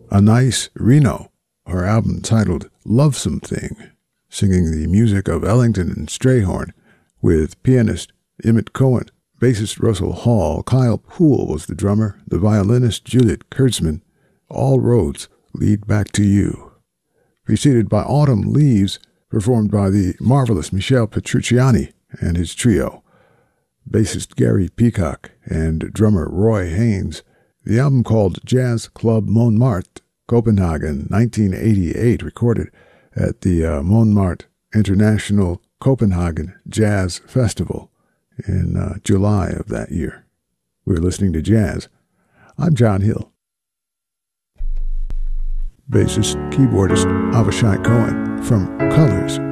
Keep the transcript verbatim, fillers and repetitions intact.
Anais Reno, her album titled Lovesome Thing, singing the music of Ellington and Strayhorn, with pianist Emmett Cohen, bassist Russell Hall, Kyle Poole was the drummer, the violinist Juliet Kurtzman. All roads lead back to you. Preceded by Autumn Leaves, performed by the marvelous Michel Petrucciani and his trio, bassist Gary Peacock and drummer Roy Haynes. The album, called Jazz Club Montmartre, Copenhagen, nineteen eighty-eight, recorded at the uh, Montmartre International Copenhagen Jazz Festival in uh, July of that year. We're listening to jazz. I'm John Hill. Bassist, keyboardist Avishai Cohen from Colors